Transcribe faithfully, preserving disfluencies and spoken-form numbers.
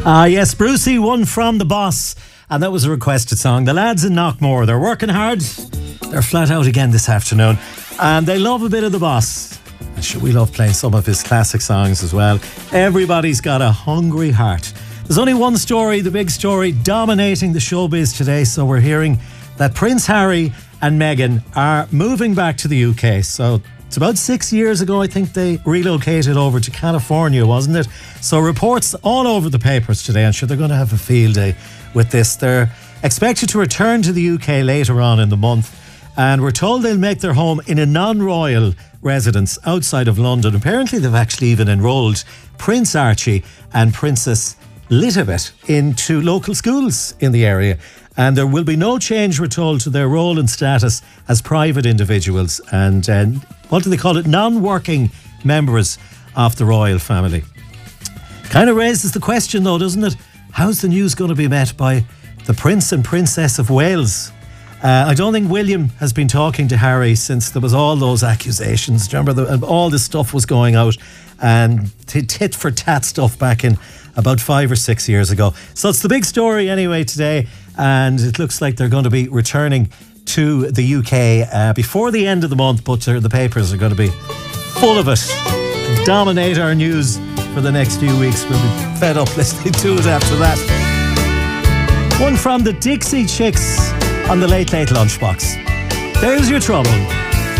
Ah, yes, Brucey, One from the Boss. And that was a requested song. The lads in Knockmore, they're working hard. They're flat out again this afternoon. And they love a bit of the Boss. And sure, we love playing some of his classic songs as well. Everybody's got a hungry heart. There's only one story, the big story, dominating the showbiz today. So we're hearing that Prince Harry and Meghan are moving back to the U K. So it's about six years ago, I think they relocated over to California, wasn't it? So reports all over the papers today. I'm sure they're going to have a field day with this. They're expected to return to the U K later on in the month. And we're told they'll make their home in a non-royal residence outside of London. Apparently they've actually even enrolled Prince Archie and Princess Elizabeth into local schools in the area. And there will be no change, we're told, to their role and status as private individuals and, uh, what do they call it, non-working members of the royal family. Kind of raises the question though, doesn't it? How's the news going to be met by the Prince and Princess of Wales? Uh, I don't think William has been talking to Harry since there was all those accusations. Do you remember the, all this stuff was going out and tit for tat stuff back in about five or six years ago. So it's the big story anyway today, and it looks like they're going to be returning to the U K uh, before the end of the month, but the papers are going to be full of it. Dominate our news for the next few weeks. We'll be fed up listening to it after that. One from the Dixie Chicks on the Late Late Lunchbox. There's your trouble.